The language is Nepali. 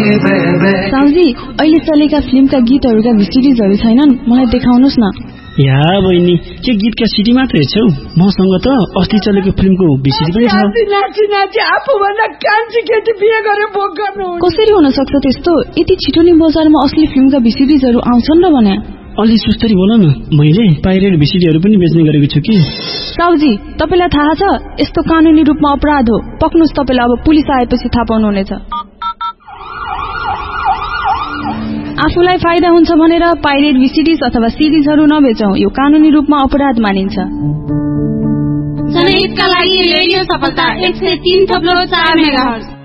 साउजी अहिले चलेका फिल्मका गीतहरूका भिसिडीजहरू छैनन्, मलाई देखाउनुस् न। या बहिनी, के गीतका सिडी मात्रै छौ? मसँग त अस्ति चलेको फिल्मको भिसिडी पनि छ। कसरी हुन सक्छ त्यस्तो? यति छिटो नै बजारमा असली फिल्मका भिसिडीजहरू आउँछन् र भने? अलि सुस्तरी बोल न, मैले पाइरेट भिसिडीहरू पनि बेच्ने गरेको छु कि। साउजी तपाईलाई थाहा छ यस्तो कानुनी रूपमा अपराध हो। पक्नुस्, तपाईलाई अब पुलिस आएपछि थाहा पाउनुहुनेछ। आफूलाई फाइदा हुन्छ भनेर पाइरेट भिसिडीज अथवा सिडीजहरू नबेचौं, यो कानुनी रूपमा अपराध मानिन्छ। जनहितका लागि रेडियो सफलता 103.4 मेगाहर्ज।